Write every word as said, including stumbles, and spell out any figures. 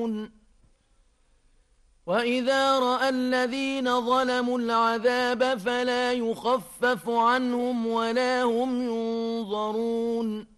وإذا رأى الذين ظلموا العذاب فلا يخفف عنهم ولا هم ينظرون